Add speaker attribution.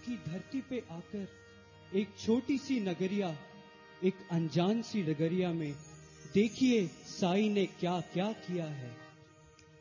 Speaker 1: की धरती पे आकर एक छोटी सी नगरिया, एक अनजान सी नगरिया में देखिए साईं ने क्या क्या किया है।